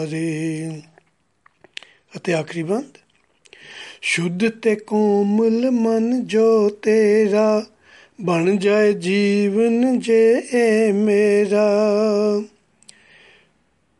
ਰੇ ਅਤੇ ਆਖਰੀ ਬੰਦ। ਸ਼ੁੱਧ ਤੇ ਕੋਮਲ ਮਨ ਜੋ ਤੇਰਾ, ਬਣ ਜਾਏ ਜੀਵਨ ਜੇ ਇਹ ਮੇਰਾ।